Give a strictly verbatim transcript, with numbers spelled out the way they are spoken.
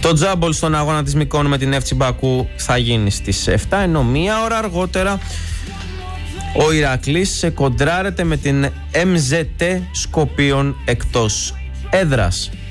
Το τζάμπολ στον αγώνα της Μυκόνου με την Έφτσι Μπακού θα γίνει στις εφτά, ενώ μία ώρα αργότερα ο Ηρακλής σε κοντράρεται με την εμ ζετ Σκοπίων εκτός έδρας.